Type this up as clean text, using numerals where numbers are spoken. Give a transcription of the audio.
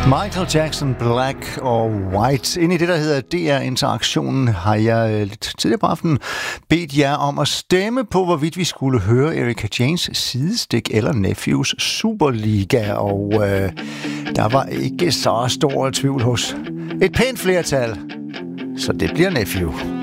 Michael Jackson, Black og White. Ind i det, der hedder DR-interaktionen, har jeg lidt tidligere på aftenen bedt jer om at stemme på, hvorvidt vi skulle høre Erika Jaynes Sidestik eller Nephews Superliga. Og der var ikke så stor tvivl hos et pænt flertal, så det bliver Nephew.